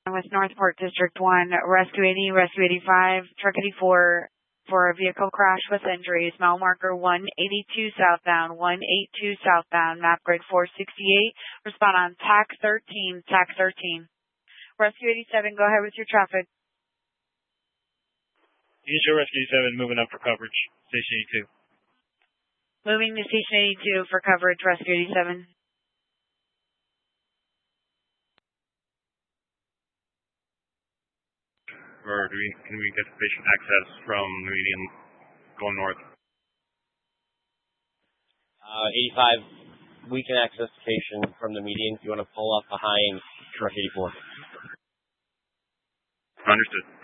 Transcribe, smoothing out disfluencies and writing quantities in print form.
with Northport District 1, Rescue 80, Rescue 85, Truck 84 for a vehicle crash with injuries, mile marker 182 southbound, 182 southbound, map grid 468. Respond on TAC 13, TAC 13. Rescue 87, go ahead with your traffic. Show Rescue 87 moving up for coverage, Station 82. Moving to Station 82 for coverage, Rescue 87. Or can we get sufficient access from the median going north? 85, we can access station from the median if you want to pull up behind truck 84. Understood.